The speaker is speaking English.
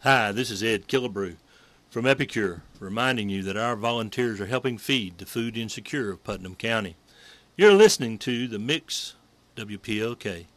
Hi, this is Ed Killebrew from Epicure, reminding you that our volunteers are helping feed the food insecure of Putnam County. You're listening to The Mix WPOK.